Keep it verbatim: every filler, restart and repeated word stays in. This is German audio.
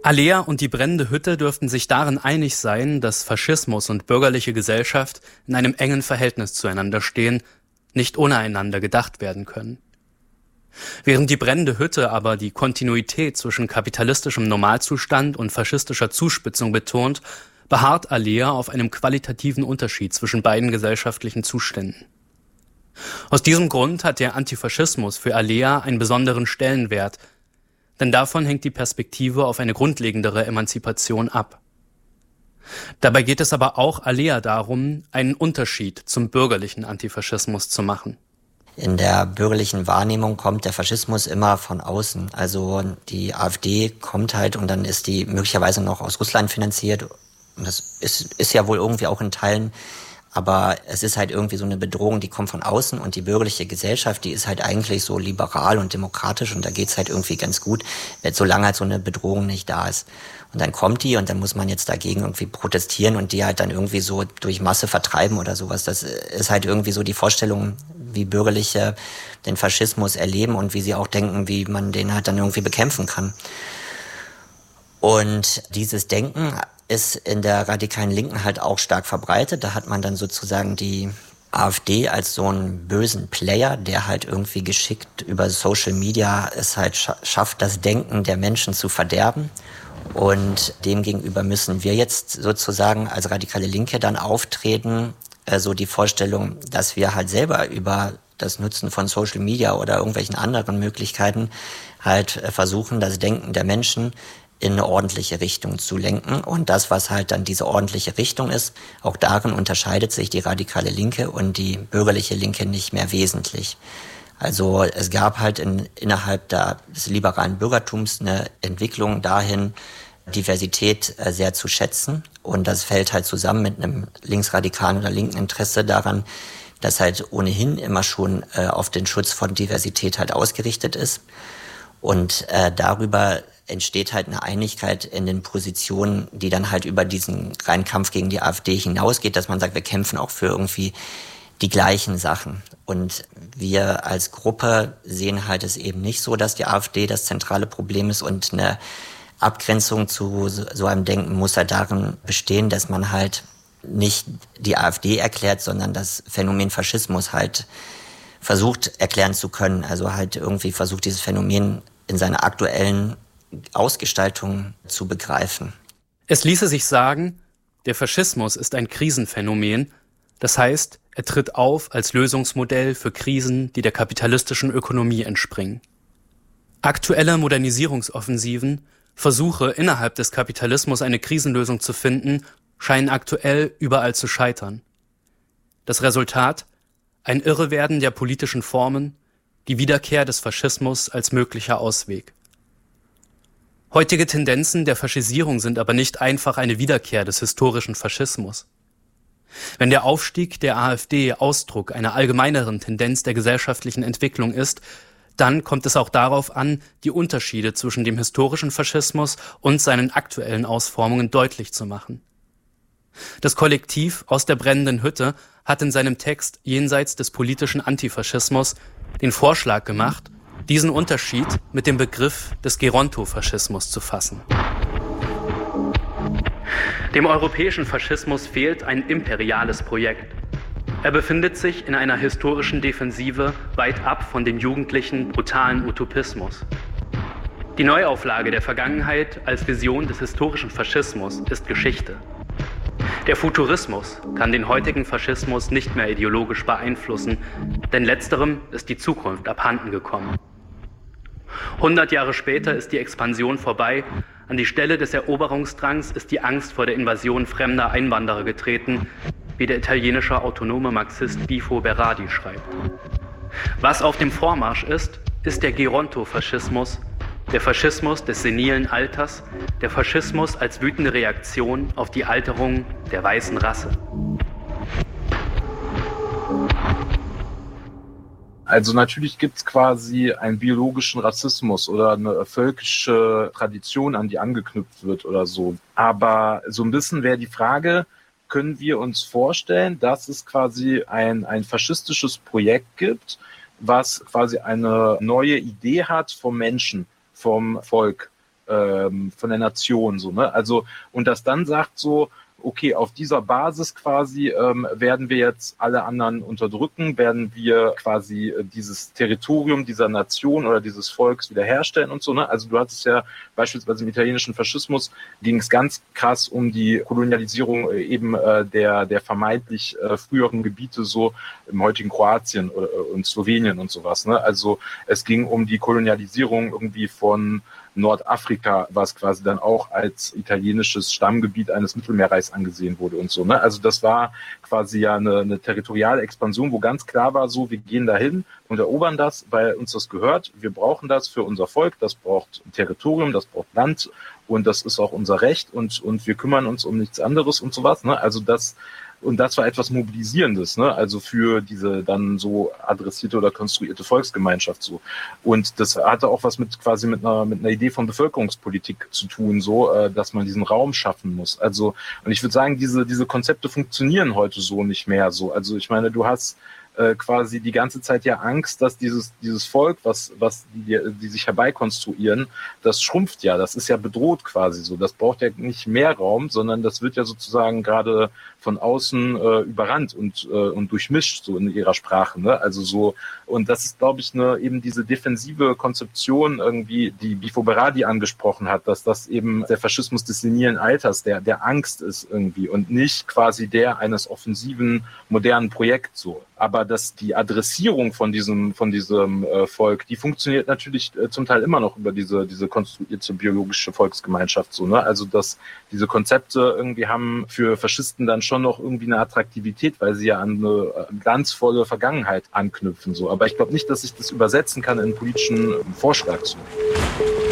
Alea und die brennende Hütte dürften sich darin einig sein, dass Faschismus und bürgerliche Gesellschaft in einem engen Verhältnis zueinander stehen, nicht ohne einander gedacht werden können. Während die brennende Hütte aber die Kontinuität zwischen kapitalistischem Normalzustand und faschistischer Zuspitzung betont, beharrt Alea auf einem qualitativen Unterschied zwischen beiden gesellschaftlichen Zuständen. Aus diesem Grund hat der Antifaschismus für Alea einen besonderen Stellenwert, denn davon hängt die Perspektive auf eine grundlegendere Emanzipation ab. Dabei geht es aber auch Alea darum, einen Unterschied zum bürgerlichen Antifaschismus zu machen. In der bürgerlichen Wahrnehmung kommt der Faschismus immer von außen. Also die AfD kommt halt und dann ist die möglicherweise noch aus Russland finanziert. Und das ist, ist ja wohl irgendwie auch in Teilen. Aber es ist halt irgendwie so eine Bedrohung, die kommt von außen, und die bürgerliche Gesellschaft, die ist halt eigentlich so liberal und demokratisch, und da geht's halt irgendwie ganz gut, solange halt so eine Bedrohung nicht da ist. Und dann kommt die und dann muss man jetzt dagegen irgendwie protestieren und die halt dann irgendwie so durch Masse vertreiben oder sowas. Das ist halt irgendwie so die Vorstellung, wie Bürgerliche den Faschismus erleben und wie sie auch denken, wie man den halt dann irgendwie bekämpfen kann. Und dieses Denken ist in der radikalen Linken halt auch stark verbreitet. Da hat man dann sozusagen die AfD als so einen bösen Player, der halt irgendwie geschickt über Social Media es halt scha- schafft, das Denken der Menschen zu verderben. Und demgegenüber müssen wir jetzt sozusagen als radikale Linke dann auftreten, äh, so die Vorstellung, dass wir halt selber über das Nutzen von Social Media oder irgendwelchen anderen Möglichkeiten halt äh, versuchen, das Denken der Menschen in eine ordentliche Richtung zu lenken. Und das, was halt dann diese ordentliche Richtung ist, auch darin unterscheidet sich die radikale Linke und die bürgerliche Linke nicht mehr wesentlich. Also es gab halt in, innerhalb der, des liberalen Bürgertums eine Entwicklung dahin, Diversität äh, sehr zu schätzen. Und das fällt halt zusammen mit einem linksradikalen oder linken Interesse daran, das halt ohnehin immer schon äh, auf den Schutz von Diversität halt ausgerichtet ist. Und äh, darüber entsteht halt eine Einigkeit in den Positionen, die dann halt über diesen reinen Kampf gegen die AfD hinausgeht, dass man sagt, wir kämpfen auch für irgendwie die gleichen Sachen. Und wir als Gruppe sehen halt es eben nicht so, dass die AfD das zentrale Problem ist, und eine Abgrenzung zu so einem Denken muss halt darin bestehen, dass man halt nicht die AfD erklärt, sondern das Phänomen Faschismus halt versucht erklären zu können. Also halt irgendwie versucht, dieses Phänomen in seiner aktuellen Ausgestaltung zu begreifen. Es ließe sich sagen, der Faschismus ist ein Krisenphänomen, das heißt, er tritt auf als Lösungsmodell für Krisen, die der kapitalistischen Ökonomie entspringen. Aktuelle Modernisierungsoffensiven, Versuche innerhalb des Kapitalismus eine Krisenlösung zu finden, scheinen aktuell überall zu scheitern. Das Resultat? Ein Irrewerden der politischen Formen, die Wiederkehr des Faschismus als möglicher Ausweg. Heutige Tendenzen der Faschisierung sind aber nicht einfach eine Wiederkehr des historischen Faschismus. Wenn der Aufstieg der AfD Ausdruck einer allgemeineren Tendenz der gesellschaftlichen Entwicklung ist, dann kommt es auch darauf an, die Unterschiede zwischen dem historischen Faschismus und seinen aktuellen Ausformungen deutlich zu machen. Das Kollektiv aus der brennenden Hütte hat in seinem Text Jenseits des politischen Antifaschismus den Vorschlag gemacht, diesen Unterschied mit dem Begriff des Gerontofaschismus zu fassen. Dem europäischen Faschismus fehlt ein imperiales Projekt. Er befindet sich in einer historischen Defensive weit ab von dem jugendlichen, brutalen Utopismus. Die Neuauflage der Vergangenheit als Vision des historischen Faschismus ist Geschichte. Der Futurismus kann den heutigen Faschismus nicht mehr ideologisch beeinflussen, denn letzterem ist die Zukunft abhanden gekommen. Hundert Jahre später ist die Expansion vorbei, an die Stelle des Eroberungsdrangs ist die Angst vor der Invasion fremder Einwanderer getreten, wie der italienische autonome Marxist Bifo Berardi schreibt. Was auf dem Vormarsch ist, ist der Gerontofaschismus, der Faschismus des senilen Alters, der Faschismus als wütende Reaktion auf die Alterung der weißen Rasse. Also natürlich gibt es quasi einen biologischen Rassismus oder eine völkische Tradition, an die angeknüpft wird oder so. Aber so ein bisschen wäre die Frage, können wir uns vorstellen, dass es quasi ein, ein faschistisches Projekt gibt, was quasi eine neue Idee hat vom Menschen, vom Volk. ähm, von der Nation, so, ne? Also, und das dann sagt so, okay, auf dieser Basis quasi ähm, werden wir jetzt alle anderen unterdrücken, werden wir quasi äh, dieses Territorium dieser Nation oder dieses Volks wiederherstellen und so, ne? Also du hattest ja beispielsweise im italienischen Faschismus ging es ganz krass um die Kolonialisierung äh, eben äh, der der vermeintlich äh, früheren Gebiete, so im heutigen Kroatien oder, und Slowenien und sowas, ne? Also es ging um die Kolonialisierung irgendwie von Nordafrika, was quasi dann auch als italienisches Stammgebiet eines Mittelmeerreichs angesehen wurde und so, ne? Also das war quasi ja eine, eine territoriale Expansion, wo ganz klar war, so, wir gehen dahin und erobern das, weil uns das gehört. Wir brauchen das für unser Volk, das braucht ein Territorium, das braucht Land und das ist auch unser Recht und, und wir kümmern uns um nichts anderes und sowas, ne? Also das Und das war etwas Mobilisierendes, ne? Also für diese dann so adressierte oder konstruierte Volksgemeinschaft so. Und das hatte auch was mit quasi mit einer mit einer Idee von Bevölkerungspolitik zu tun, so, äh, dass man diesen Raum schaffen muss. Also, und ich würde sagen, diese diese Konzepte funktionieren heute so nicht mehr so. Also ich meine, du hast äh, quasi die ganze Zeit ja Angst, dass dieses dieses Volk, was was die, die sich herbeikonstruieren, das schrumpft ja, das ist ja bedroht quasi so. Das braucht ja nicht mehr Raum, sondern das wird ja sozusagen gerade von außen äh, überrannt und äh, und durchmischt so in ihrer Sprache, ne? Also so, und das ist, glaube ich, eine eben diese defensive Konzeption irgendwie, die Bifo Berardi angesprochen hat, dass das eben der Faschismus des senilen Alters, der der Angst ist irgendwie und nicht quasi der eines offensiven modernen Projekts so. Aber dass die Adressierung von diesem von diesem äh, Volk, die funktioniert natürlich äh, zum Teil immer noch über diese diese konstruierte biologische Volksgemeinschaft so, ne? Also dass diese Konzepte irgendwie haben für Faschisten dann schon noch irgendwie eine Attraktivität, weil sie ja an eine glanzvolle Vergangenheit anknüpfen so. Aber ich glaube nicht, dass ich das übersetzen kann in einen politischen Vorschlag so.